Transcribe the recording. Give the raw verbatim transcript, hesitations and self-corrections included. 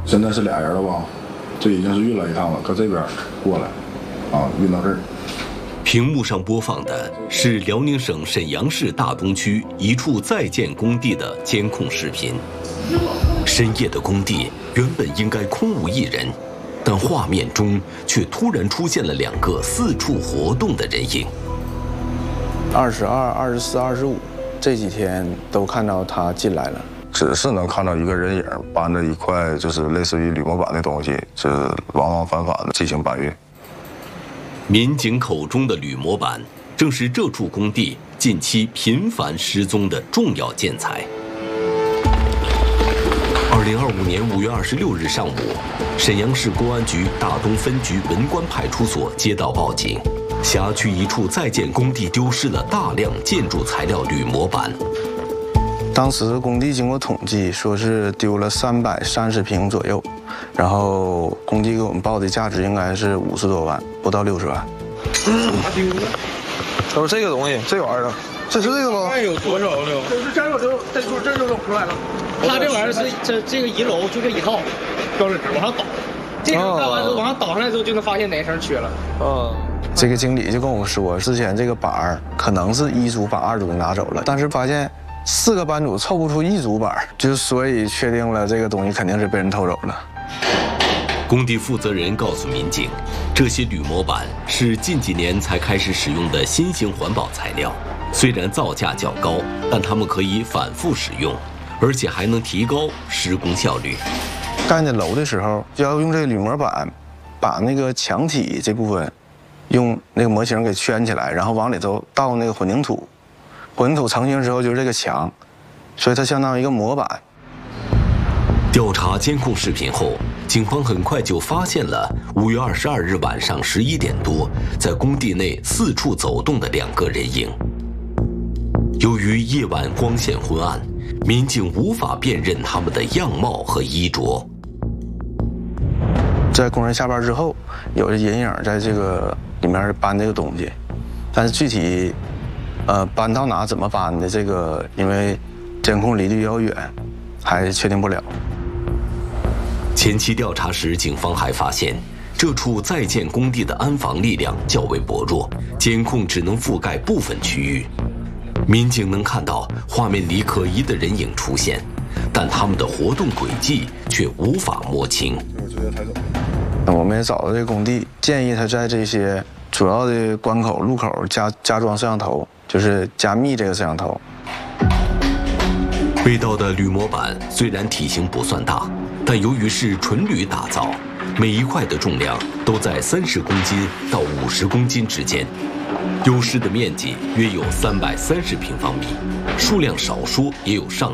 现在是俩人了吧？这已经是运了一趟了，搁这边过来，啊，运到这儿。 屏幕上播放的是辽宁省沈阳市大东区一处在建工地的监控视频。深夜的工地原本应该空无一人，但画面中却突然出现了两个四处活动的人影。 二十二、二十四、二十五这几天都看到他进来了。 只是能看到一个人影搬着一块就是类似于铝模板的东西，就是往往返返的进行搬运。 民警口中的铝模板，正是这处工地近期频繁失踪的重要建材。二零二五年五月二十六日上午，沈阳市公安局大东分局文官派出所接到报警，辖区一处在建工地丢失了大量建筑材料铝模板。 当时工地经过统计，说是丢了三百三十平左右，然后工地给我们报的价值应该是五十多万，不到六十万。 嗯，丢了， 都是这个东西，这玩意儿，这是这个吗？ 看有多少呢？就是这就这就这就出来了。他这玩意儿是这这个一楼就这一套标准值往上倒，这个干完之后往上倒上来之后就能发现哪一层缺了。 嗯。这个经理就跟我说，之前这个板儿可能是一组把二组拿走了，但是发现四个班组凑不出一组板儿，就所以确定了这个东西肯定是被人偷走了。 工地负责人告诉民警，这些铝模板是近几年才开始使用的新型环保材料，虽然造价较高，但它们可以反复使用，而且还能提高施工效率。 盖那楼的时候，就要用这个铝模板，把那个墙体这部分用那个模型给圈起来，然后往里头倒那个混凝土。混凝土成型之后就是这个墙，所以它相当于一个模板。 调查监控视频后，警方很快就发现了五月二十二日晚上十一点多，在工地内四处走动的两个人影。由于夜晚光线昏暗，民警无法辨认他们的样貌和衣着。 在工人下班之后，有的人影在这个里面搬这个东西，但是具体呃搬到哪怎么搬的，这个因为监控离得比较远，还确定不了。 前期调查时，警方还发现这处在建工地的安防力量较为薄弱，监控只能覆盖部分区域。民警能看到画面里可疑的人影出现，但他们的活动轨迹却无法摸清。 我们也找到这个工地，建议他在这些主要的关口、路口加加装摄像头，就是加密这个摄像头。 被盗的铝模板虽然体型不算大，但由于是纯铝打造，每一块的重量都在三十公斤到五十公斤之间，丢失的面积约有三百三十平方米，数量少说也有上